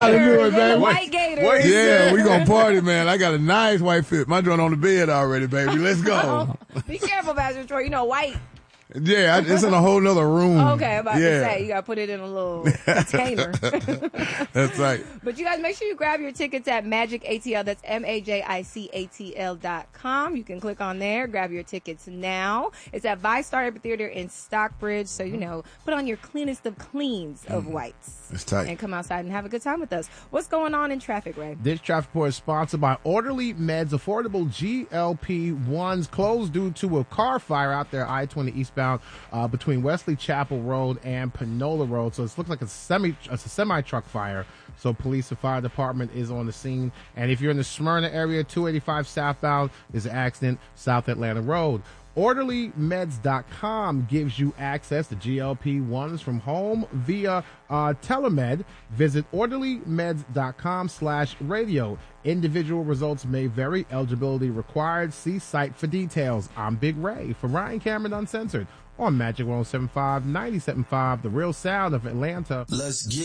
Hallelujah, baby. White gators. Yeah, we gonna party, man. I got a nice white fit. My joint on the bed already, baby. Let's go. Be careful, Pastor Troy. You know, white. Yeah, it's in a whole nother room. Okay, I'm about to say, you got to put it in a little container. That's right. But you guys, make sure you grab your tickets at Magic ATL. That's MAJICATL.com. You can click on there, grab your tickets now. It's at ViStar Amphitheater in Stockbridge. So, you know, put on your cleanest of cleans of whites. It's tight. And come outside and have a good time with us. What's going on in traffic, Ray? This traffic report is sponsored by Orderly Meds. Affordable GLP-1s closed due to a car fire out there, I-20 eastbound. Between Wesley Chapel Road and Panola Road. So it looks like a semi-truck fire. So police and fire department is on the scene. And if you're in the Smyrna area, 285 southbound is an accident, South Atlanta Road. OrderlyMeds.com gives you access to GLP-1s from home via telemed. Visit OrderlyMeds.com/radio. Individual results may vary. Eligibility required. See site for details. I'm Big Ray for Ryan Cameron Uncensored on Magic 107.5, 97.5, The Real Sound of Atlanta. Let's get